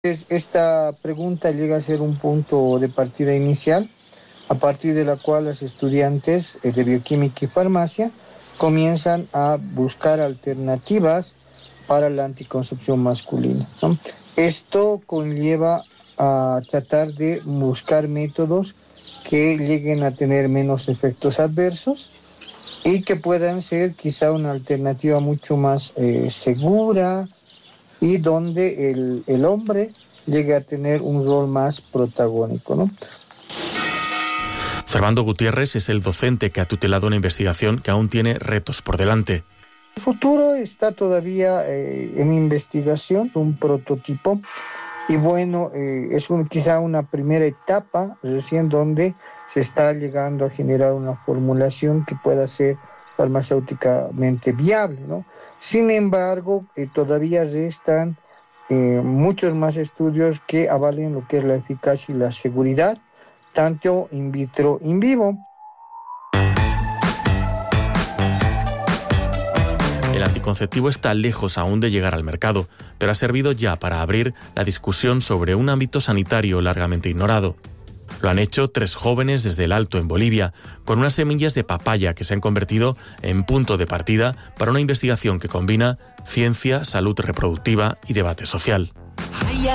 Esta pregunta llega a ser un punto de partida inicial, a partir de la cual los estudiantes de bioquímica y farmacia comienzan a buscar alternativas para la anticoncepción masculina, ¿no? Esto conlleva a tratar de buscar métodos que lleguen a tener menos efectos adversos y que puedan ser quizá una alternativa mucho más segura y donde el hombre llegue a tener un rol más protagónico, ¿no? Fernando Gutiérrez es el docente que ha tutelado una investigación que aún tiene retos por delante. El futuro está todavía en investigación, un prototipo, y bueno, es quizá una primera etapa recién donde se está llegando a generar una formulación que pueda ser farmacéuticamente viable, ¿no? Sin embargo, todavía restan muchos más estudios que avalen lo que es la eficacia y la seguridad, tanto in vitro in vivo. El anticonceptivo está lejos aún de llegar al mercado, pero ha servido ya para abrir la discusión sobre un ámbito sanitario largamente ignorado. Lo han hecho 3 jóvenes desde el Alto, en Bolivia, con unas semillas de papaya que se han convertido en punto de partida para una investigación que combina ciencia, salud reproductiva y debate social.